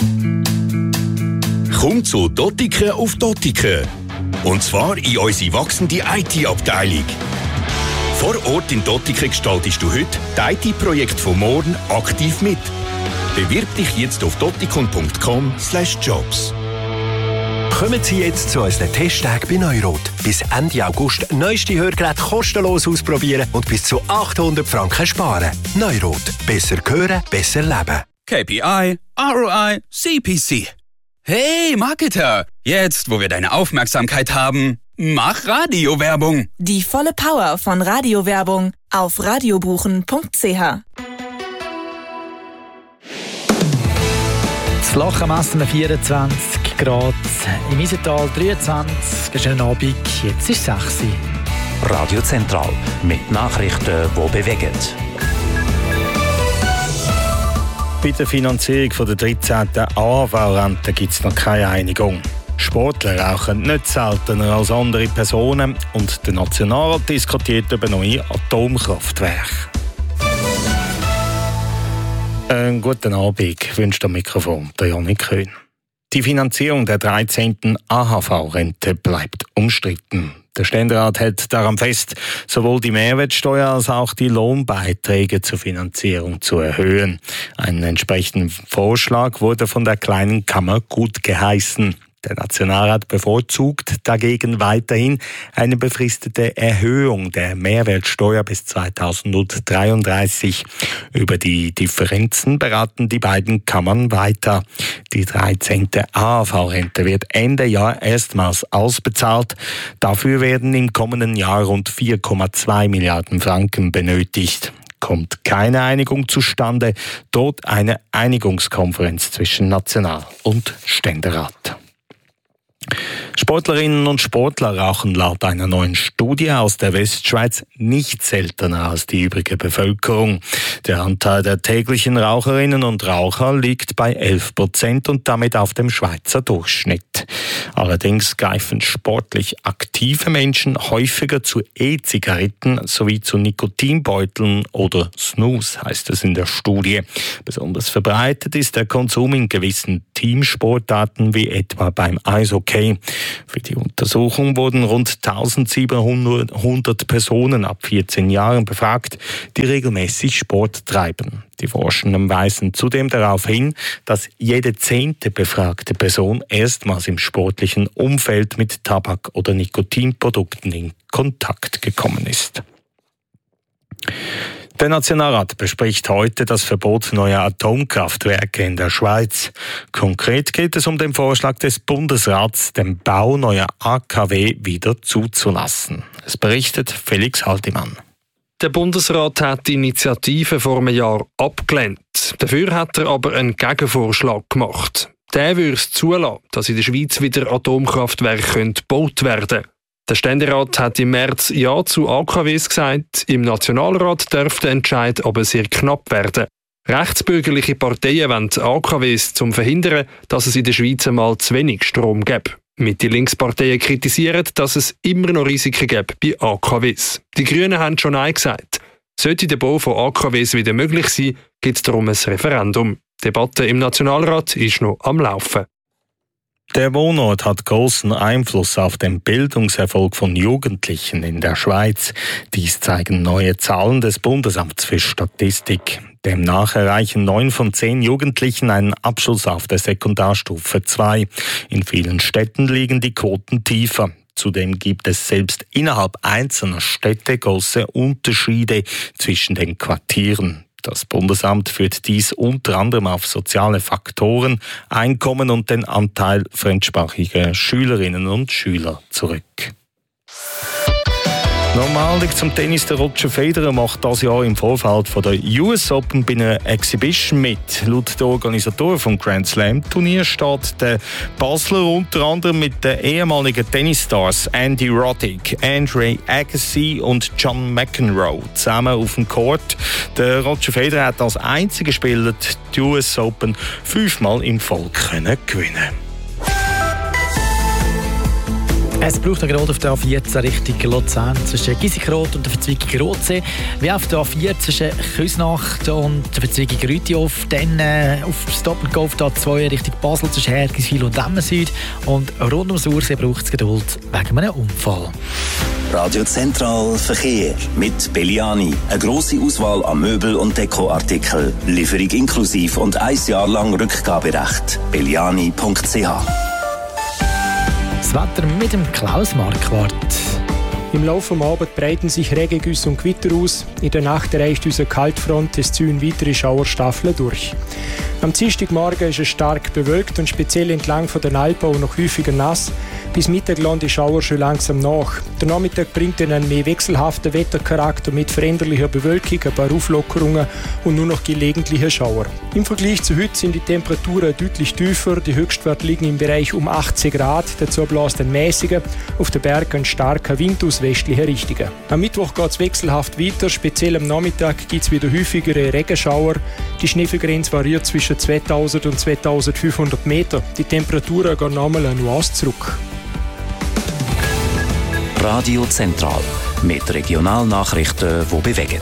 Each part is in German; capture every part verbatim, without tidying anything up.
Komm zu Dottiken auf Dottiken. Und zwar in unsere wachsende I T-Abteilung. Vor Ort in Dottiken gestaltest du heute die I T-Projekte von morgen aktiv mit. Bewirb dich jetzt auf dottikon punkt com slash jobs. Kommen Sie jetzt zu unseren Testtagen bei Neurot. Bis Ende August neueste Hörgeräte kostenlos ausprobieren und bis zu achthundert Franken sparen. Neurot. Besser hören, besser leben. K P I, R O I, C P C. Hey, Marketer! Jetzt, wo wir deine Aufmerksamkeit haben, mach Radiowerbung! Die volle Power von Radiowerbung auf radiobuchen punkt c h. Das Lachen vierundzwanzig Grad, im Isental dreiundzwanzig, schönen Abend, jetzt ist es sechs Uhr. Radio Zentral mit Nachrichten, die bewegen. Bei der Finanzierung der dreizehnten A H V-Rente gibt es noch keine Einigung. Sportler rauchen nicht seltener als andere Personen und der Nationalrat diskutiert über neue Atomkraftwerke. Einen guten Abend, wünscht am Mikrofon der Janik Köhn. Die Finanzierung der dreizehnten A H V-Rente bleibt umstritten. Der Ständerat hält daran fest, sowohl die Mehrwertsteuer als auch die Lohnbeiträge zur Finanzierung zu erhöhen. Einen entsprechenden Vorschlag wurde von der Kleinen Kammer gut geheißen. Der Nationalrat bevorzugt dagegen weiterhin eine befristete Erhöhung der Mehrwertsteuer bis zweitausenddreiunddreißig. Über die Differenzen beraten die beiden Kammern weiter. Die dreizehnte A H V-Rente wird Ende Jahr erstmals ausbezahlt. Dafür werden im kommenden Jahr rund vier Komma zwei Milliarden Franken benötigt. Kommt keine Einigung zustande, droht eine Einigungskonferenz zwischen National- und Ständerat. Sportlerinnen und Sportler rauchen laut einer neuen Studie aus der Westschweiz nicht seltener als die übrige Bevölkerung. Der Anteil der täglichen Raucherinnen und Raucher liegt bei elf Prozent und damit auf dem Schweizer Durchschnitt. Allerdings greifen sportlich aktive Menschen häufiger zu E-Zigaretten sowie zu Nikotinbeuteln oder Snus, heißt es in der Studie. Besonders verbreitet ist der Konsum in gewissen Teamsportarten wie etwa beim Eishockey. Für die Untersuchung wurden rund eintausendsiebenhundert Personen ab vierzehn Jahren befragt, die regelmäßig Sport treiben. Die Forschenden weisen zudem darauf hin, dass jede zehnte befragte Person erstmals im sportlichen Umfeld mit Tabak- oder Nikotinprodukten in Kontakt gekommen ist. Der Nationalrat bespricht heute das Verbot neuer Atomkraftwerke in der Schweiz. Konkret geht es um den Vorschlag des Bundesrats, den Bau neuer A K W wieder zuzulassen. Es berichtet Felix Haldimann. Der Bundesrat hat die Initiative vor einem Jahr abgelehnt. Dafür hat er aber einen Gegenvorschlag gemacht. Der würde es zulassen, dass in der Schweiz wieder Atomkraftwerke gebaut werden können. Der Ständerat hat im März Ja zu A K Ws gesagt. Im Nationalrat dürfte der Entscheid aber sehr knapp werden. Rechtsbürgerliche Parteien wollen A K Ws, um zu verhindern, dass es in der Schweiz einmal zu wenig Strom gibt. Mitte-Links-Parteien kritisieren, dass es immer noch Risiken gibt bei A K Ws. Die Grünen haben schon Nein gesagt. Sollte der Bau von A K Ws wieder möglich sein, gibt es darum ein Referendum. Die Debatte im Nationalrat ist noch am Laufen. Der Wohnort hat großen Einfluss auf den Bildungserfolg von Jugendlichen in der Schweiz. Dies zeigen neue Zahlen des Bundesamts für Statistik. Demnach erreichen neun von zehn Jugendlichen einen Abschluss auf der Sekundarstufe zwei. In vielen Städten liegen die Quoten tiefer. Zudem gibt es selbst innerhalb einzelner Städte große Unterschiede zwischen den Quartieren. Das Bundesamt führt dies unter anderem auf soziale Faktoren, Einkommen und den Anteil fremdsprachiger Schülerinnen und Schüler zurück. Normaldig zum Tennis. Der Roger Federer macht das Jahr im Vorfeld von der U S Open bei einer Exhibition mit. Laut der Organisatoren vom Grand Slam Turnier steht der Basler unter anderem mit den ehemaligen Tennisstars Andy Roddick, Andre Agassi und John McEnroe zusammen auf dem Court. Der Roger Federer hat als einziger Spieler die U S Open fünfmal im Volk gewinnen können. Es braucht noch gerade auf der A vierzehn Richtung Luzern zwischen Gisikroth und der Verzweigung Rotsee, wie auf der A vier zwischen Küsnacht und der Verzweigung Rütihof, dann äh, auf das Doppelgäu auf der A zwei Richtung Basel zwischen Hergiswil und Emmen Süd und rund ums Ursee braucht es Geduld wegen einem Unfall. Radio Zentral Verkehr mit Belliani. Eine grosse Auswahl an Möbel- und Dekoartikeln. Lieferung inklusiv und ein Jahr lang Rückgaberecht. belliani punkt c h. Das Wetter mit dem Klaus Marquardt. Im Laufe des Abends breiten sich Regengüsse und Gewitter aus. In der Nacht erreicht unsere Kaltfront, es ziehen weitere Schauerstaffeln durch. Am Dienstagmorgen ist es stark bewölkt und speziell entlang von den Alpen auch noch häufiger nass. Bis Mittag lassen die Schauer schon langsam nach. Der Nachmittag bringt dann einen mehr wechselhaften Wettercharakter mit veränderlicher Bewölkung, ein paar Auflockerungen und nur noch gelegentliche Schauer. Im Vergleich zu heute sind die Temperaturen deutlich tiefer. Die Höchstwerte liegen im Bereich um achtzehn Grad. Dazu bläst ein mäßiger, auf den Bergen ein starker Wind aus westlicher Richtung. Am Mittwoch geht es wechselhaft weiter. Speziell am Nachmittag gibt es wieder häufigere Regenschauer. Die Schneefallgrenze variiert zwischen zweitausend und zweitausendfünfhundert Meter. Die Temperaturen gehen nochmal eine Nuance zurück. Radio Zentral mit Regionalnachrichten, die bewegen.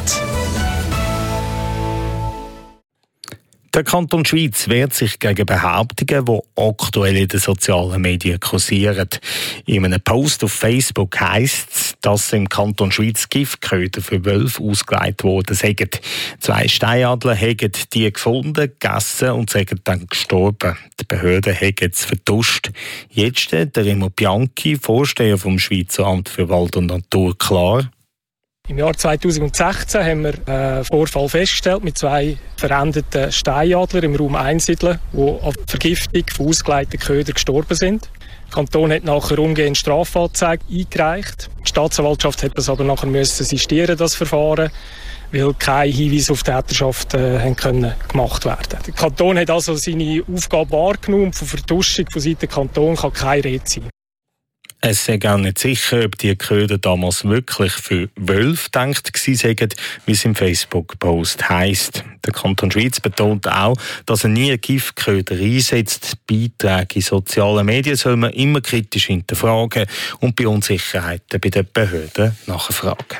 Der Kanton Schwyz wehrt sich gegen Behauptungen, die aktuell in den sozialen Medien kursieren. In einem Post auf Facebook heisst es, dass im Kanton Schwyz Giftköder für Wölfe ausgelegt worden sind. Zwei Steinadler haben die gefunden, gegessen und sind dann gestorben. Die Behörden haben es vertuscht. Jetzt der Remo Bianchi, Vorsteher vom Schweizer Amt für Wald und Natur, klar. Im Jahr zweitausendsechzehn haben wir einen Vorfall festgestellt mit zwei verendeten Steinadlern im Raum Einsiedeln, die an Vergiftung von ausgelegten Ködern gestorben sind. Der Kanton hat nachher umgehend Strafanzeige eingereicht. Die Staatsanwaltschaft hat das aber nachher müssen sistieren, das Verfahren, weil keine Hinweise auf Täterschaft äh, haben können gemacht werden. Der Kanton hat also seine Aufgabe wahrgenommen und von Vertuschung von Seiten des Kantons kann keine Rede sein. Es sei auch nicht sicher, ob die Köder damals wirklich für Wölfe gedacht waren, wie es im Facebook-Post heisst. Der Kanton Schwyz betont auch, dass er nie Giftköder einsetzt. Beiträge in sozialen Medien soll man immer kritisch hinterfragen und bei Unsicherheiten bei den Behörden nachfragen.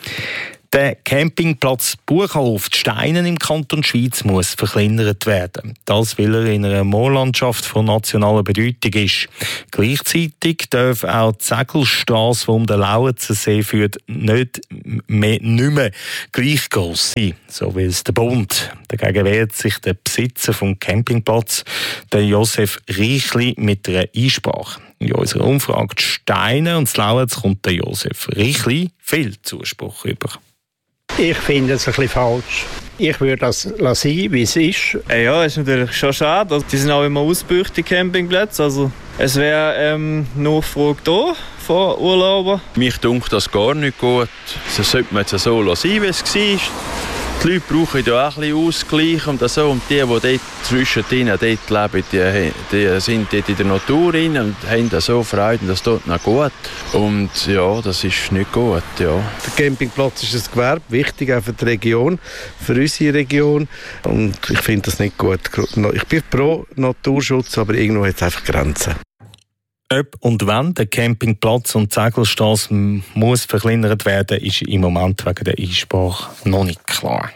Der Campingplatz Buchhof Steinen im Kanton Schwyz muss verkleinert werden. Das, weil er in einer Moorlandschaft von nationaler Bedeutung ist. Gleichzeitig darf auch die Segelstrasse, die um den Lauenzensee führt, nicht mehr, nicht mehr gleich gross sein, so will es der Bund. Dagegen wehrt sich der Besitzer vom Campingplatz, der Josef Reichli, mit einer Einsprache. In unserer Umfrage Steine und das Lauenz kommt der Josef Reichli viel Zuspruch über. Ich finde es ein bisschen falsch. Ich würde das lassen, wie es ist. Ja, ist natürlich schon schade. Die sind auch immer ausgebucht, die Campingplätze. Also, es wäre ähm, Nachfrage da von Urlaubern. Mich dunkt das gar nicht gut. Das sollte man jetzt so lassen, wie es war. Die Leute brauchen ja auch ein bisschen Ausgleich und so. Und die, die dort zwischendrin dort leben, die, die sind dort in der Natur rein und haben da so Freude, das tut noch gut. Und ja, das ist nicht gut, ja. Der Campingplatz ist ein Gewerbe, wichtig auch für die Region, für unsere Region. Und ich finde das nicht gut. Ich bin pro Naturschutz, aber irgendwo hat es einfach Grenzen. Ob und wann der Campingplatz und die Segelstrasse muss verkleinert werden, ist im Moment wegen der Einsprache noch nicht klar.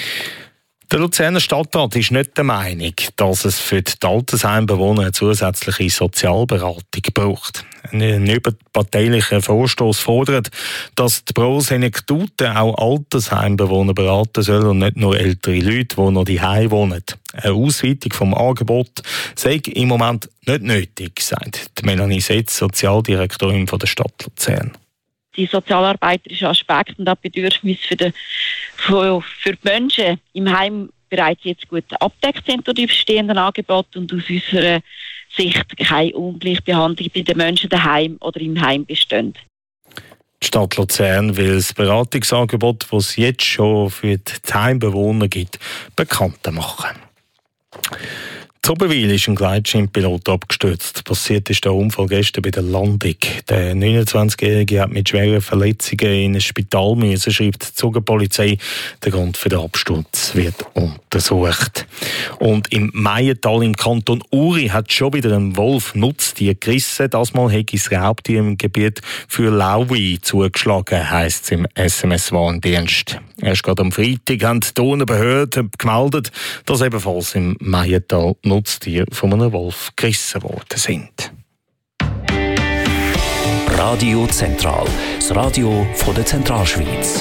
Der Luzerner Stadtrat ist nicht der Meinung, dass es für die Altersheimbewohner eine zusätzliche Sozialberatung braucht. Ein überparteilicher Vorstoß fordert, dass die Pro Senectute auch Altersheimbewohner beraten soll und nicht nur ältere Leute, die noch daheim wohnen. Eine Ausweitung vom Angebot sei im Moment nicht nötig, sagt Melanie Setz, Sozialdirektorin der Stadt Luzern. Die sozialarbeiterischen Aspekte und auch Bedürfnisse für die, für, für die Menschen im Heim bereits jetzt gut abgedeckt sind durch die bestehenden Angebote und aus unserer Sicht keine Ungleichbehandlung bei den Menschen daheim oder im Heim bestehen. Die Stadt Luzern will das Beratungsangebot, das es jetzt schon für die Heimbewohner gibt, bekannter machen. Zuberwil ist ein Gleitschirmpilot abgestürzt. Passiert ist der Unfall gestern bei der Landung. Der neunundzwanzigjährige hat mit schweren Verletzungen in ein Spital müssen, schreibt die Zugerpolizei. Der Grund für den Absturz wird untersucht. Und im Meiental im Kanton Uri hat schon wieder ein Wolf Nutztier gerissen. Das Mal hat das Raubtier im Gebiet für Laui zugeschlagen, heisst es im S M S-Warndienst. Erst gerade am Freitag haben die Tonenbehörden gemeldet, dass ebenfalls im Meiental Nutztiere von einem Wolf gerissen worden sind. Radio Zentral, das Radio von der Zentralschweiz.